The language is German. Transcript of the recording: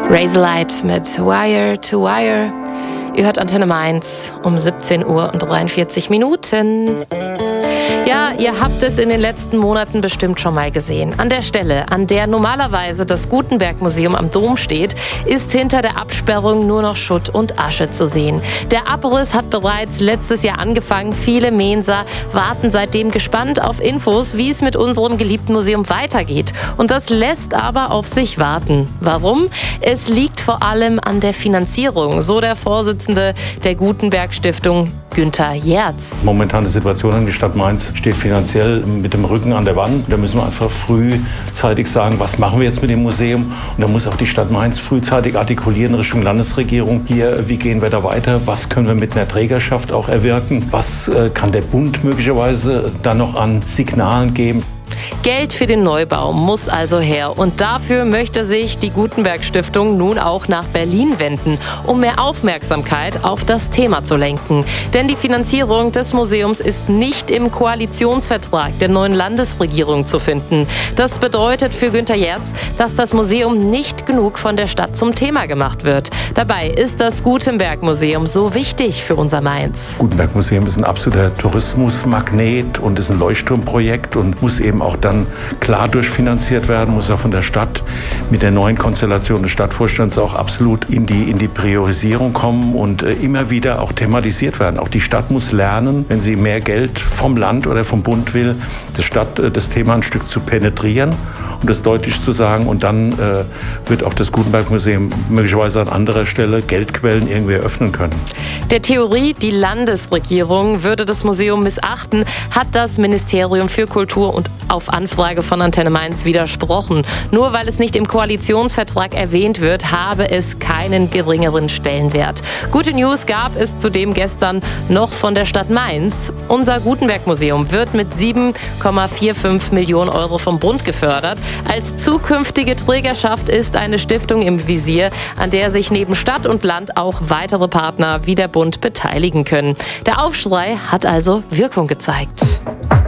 Razorlight mit Wire to Wire. Ihr hört Antenne Mainz um 17 Uhr und 43 Minuten. Ja, ihr habt es in den letzten Monaten bestimmt schon mal gesehen. An der Stelle, an der normalerweise das Gutenberg-Museum am Dom steht, ist hinter der Absperrung nur noch Schutt und Asche zu sehen. Der Abriss hat bereits letztes Jahr angefangen. Viele Mainzer warten seitdem gespannt auf Infos, wie es mit unserem geliebten Museum weitergeht. Und das lässt aber auf sich warten. Warum? Es liegt vor allem an der Finanzierung, so der Vorsitzende der Gutenberg-Stiftung, Günther Jerz. Momentane Situation in der Stadt Mainz steht finanziell mit dem Rücken an der Wand. Da müssen wir einfach frühzeitig sagen, was machen wir jetzt mit dem Museum? Und da muss auch die Stadt Mainz frühzeitig artikulieren Richtung Landesregierung. Hier, wie gehen wir da weiter? Was können wir mit einer Trägerschaft auch erwirken? Was kann der Bund möglicherweise dann noch an Signalen geben? Geld für den Neubau muss also her. Und dafür möchte sich die Gutenberg-Stiftung nun auch nach Berlin wenden, um mehr Aufmerksamkeit auf das Thema zu lenken. Denn die Finanzierung des Museums ist nicht im Koalitionsvertrag der neuen Landesregierung zu finden. Das bedeutet für Günther Jerz, dass das Museum nicht genug von der Stadt zum Thema gemacht wird. Dabei ist das Gutenberg-Museum so wichtig für unser Mainz. Gutenberg-Museum ist ein absoluter Tourismusmagnet und ist ein Leuchtturmprojekt und muss eben auch dann klar durchfinanziert werden, muss auch von der Stadt mit der neuen Konstellation des Stadtvorstands auch absolut in die Priorisierung kommen und immer wieder auch thematisiert werden. Auch die Stadt muss lernen, wenn sie mehr Geld vom Land oder vom Bund will, das Thema ein Stück zu penetrieren und das deutlich zu sagen. Und dann wird auch das Gutenberg-Museum möglicherweise an anderer Stelle Geldquellen irgendwie eröffnen können. Der Theorie, die Landesregierung würde das Museum missachten, hat das Ministerium für Kultur und auf Anfrage von Antenne Mainz widersprochen. Nur weil es nicht im Koalitionsvertrag erwähnt wird, habe es keinen geringeren Stellenwert. Gute News gab es zudem gestern noch von der Stadt Mainz. Unser Gutenberg-Museum wird mit 7,45 Millionen Euro vom Bund gefördert. Als zukünftige Trägerschaft ist eine Stiftung im Visier, an der sich neben Stadt und Land auch weitere Partner wie der Bund beteiligen können. Der Aufschrei hat also Wirkung gezeigt.